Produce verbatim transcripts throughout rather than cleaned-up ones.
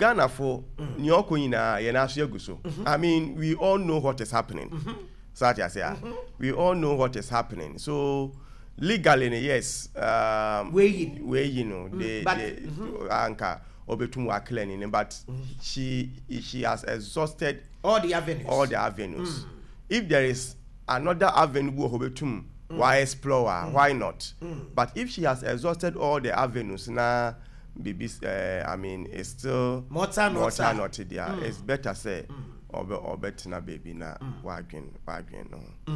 Ghana for Nyoko ina yenasu yaguso. I mean, we all know what is happening. Such as yeah, we all know what is happening. So legally, yes, um, we you know, they they anchor obetum waklenin, but she she has exhausted all the avenues. All the avenues. Mm. If there is another avenue obetum, mm. why explore? Mm. Why not? Mm. But if she has exhausted all the avenues now. Baby, uh, I mean, it's still more time not there. Mm. It's better say, mm. or or better na baby na wagon wagon no.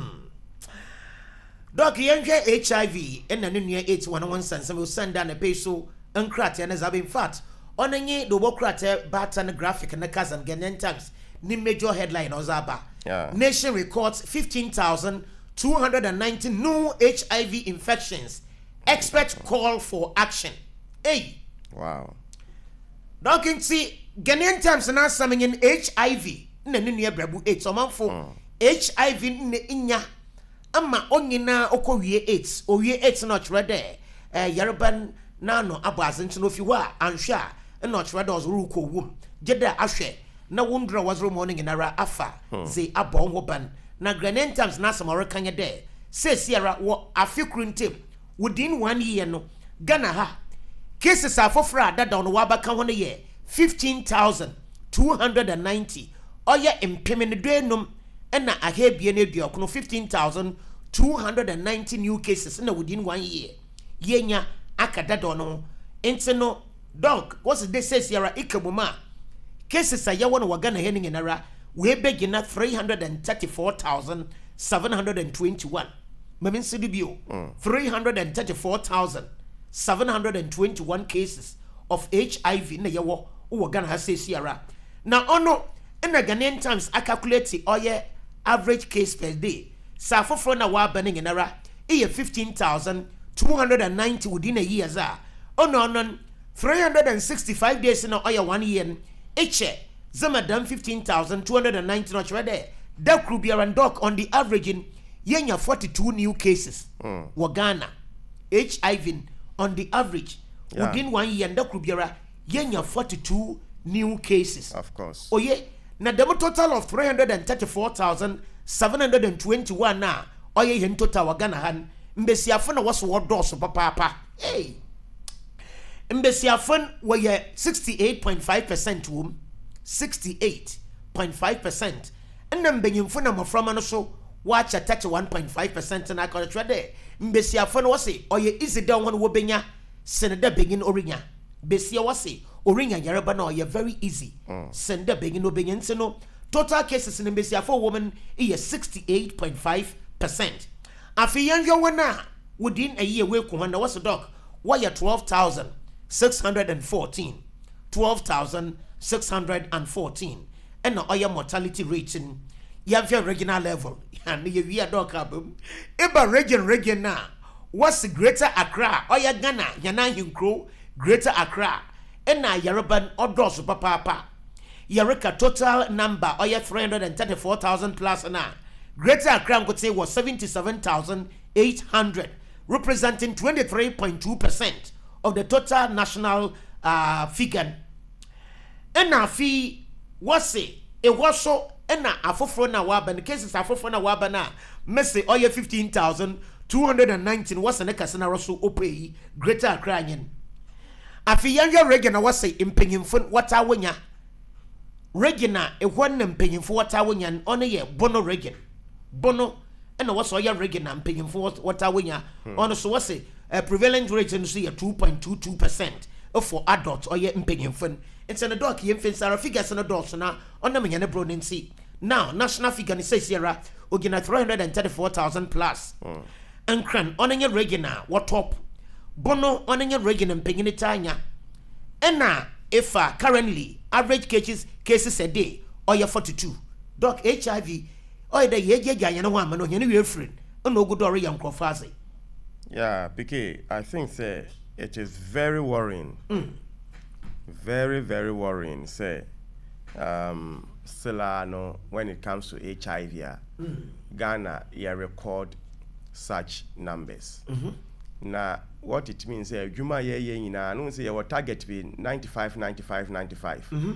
Doc, young H I V and the new eight one one sense will send down a peso and crat and as I've been fat on any the work crater batten graphic and the cousin Ghanaian Times. Ni major headline Ozaba. Yeah. Nation records fifteen thousand two hundred ninety new H I V infections. Experts call for action. Hey. Wow. Dokin see Ghanaian Times now summing in H I V. Nene brebu eight so man for H I V ne inya. Ama onyina okowie eight. Owie eight not ready. Eh Yaruban na no abazin no fi wa anhwa not ready os ruko wum. Jeda ahwe na wundra was morning in ara afa. Ze abon ho ban. Na Ghanaian Times na some kanya there. Say Sierra wo afikru ntem within one year no Ghana ha cases are for fraud that down wabaka one year fifteen thousand two hundred ninety. Oya implement denum and na ahebie ne duokono fifteen thousand two hundred ninety new cases na within one year. Yenya akada dono enti no dog what's the say Sierra ikabuma cases are ya one wagana hening in ara we begin three hundred thirty-four thousand seven hundred twenty-one. Memin sidibio three hundred thirty-four thousand seven hundred twenty-one cases of H I V na yawo wo Ghana ha say Sierra. Na ono in the Ghanaian Times I calculate oye average case per day. Sa foforo na wa baning in ara e fifteen thousand two hundred ninety within a year za. Ono ono three hundred sixty-five days in oye one year eche zamadam fifteen thousand two hundred ninety no chwe there. That could be around doc on the average in yenya forty-two new cases. Mm. Wa Ghana H I V on the average, yeah. Within one year, and that could be a forty-two new cases. Of course. Oh, yeah. Now, the total of three hundred thirty-four thousand seven hundred twenty-one now. Oh, yeah, in total, Ghana, Mbesiafon was what doors of papa. Hey. Mbesiafon were sixty-eight point five percent womb, sixty-eight point five percent. And then being phone from an so watch at thirty-one point five percent and I call it right there. Mbesia fon wase oye easy down one wo benya senda begin orinya besia wase orinya yareba na oye very easy mm. Senda begin obenya nse no total cases in mbesia for woman is sixty-eight point five percent afi yanyo wana within a year we ko na wase doc why twelve thousand six hundred fourteen twelve thousand six hundred fourteen and na oye mortality rate in your regional level. And you are dog album. Eba region region na. What's Greater Accra? Oya Ghana, Yana Hinkro, Greater Accra. And na Yaruban or Dos Papa. Yarika total number oya three hundred thirty-four thousand plus na. Greater Accra could say was seventy-seven thousand eight hundred, representing twenty-three point two percent of the total national uh, figure. And na fee was it? It was so. Ena afoforo na waba the cases afoforo na waba na mese oye fifteen thousand two hundred nineteen was an ekasena roso opei Greater Accra nyen afi yanja regina was say impanyimfo wata wonya regina ehwo na mpanyimfo wata wonya ono ye bono regin bono ena was oye regina mpanyimfo wata wonya ono so was say prevalent rate no so ye two point two two percent for adults oye mpanyimfo. It's an adult yemfin sara figures an adults na on the many bro see. Now national figure says Sierra ogina three hundred thirty-four thousand plus. Mm. And cran on your regina what top bono on your regina and pingin tanya. And now if uh, currently average cases cases a day or you're forty-two. Doc H I V or the ye ye yana one man on your friend. Oh no good or young crofazi. Yeah, P K, I think say it is very worrying. Mm. Very, very worrying. Say, um, Silano, when it comes to H I V, mm. Ghana, you record such numbers. Mm-hmm. Now, what it means, eh, Juma ye ye ina, I don't say your target be ninety-five, ninety-five, ninety-five. Mm-hmm.